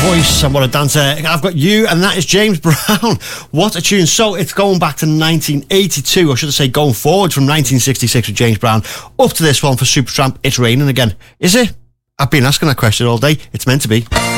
voice and what a dancer. I've got you, and that is James Brown. What a tune. So it's going back to 1982, or should I say going forward from 1966 with James Brown up to this one for Supertramp, It's Raining Again. Is it? I've been asking that question all day. It's meant to be.